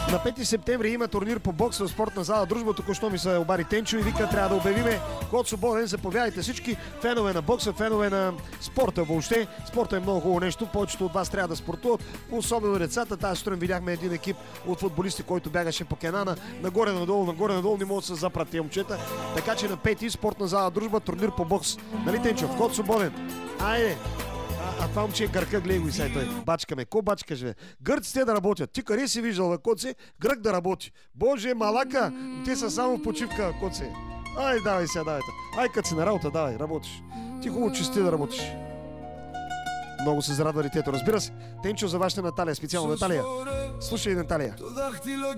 На 5 септември има турнир по бокс в спортна зала Дружба. Току-що ми се обади Тенчо и вика, трябва да обявиме код свободен. Заповядайте всички фенове на бокса, фенове на спорта въобще. Спорта е много хубаво нещо. Повечето от вас трябва да спортуват, особено децата. Тази сутрин видяхме един екип от футболисти, който бягаше по Кенана. Нагоре-надолу, не могат да се запрат тези момчета. Така че на 5 спортна зала Дружба, турнир по бокс. Нали, Тенчо? Код свободен. Айде! А това момче е гърка, гледай го и сега той. Бачкаме. Ко бачка живе? Гърците да работят. Ти къде си виждал, бе, коце? Грък да работи. Боже, малака! Те са само в почивка, коце. Ай, давай сега, давай. Ай, като си на работа, давай, работиш. Ти хубаво чести да работиш. Много се зарадва детето, разбира се. Тенчо за вашата Наталия, специално Наталия. Слушай, Наталия.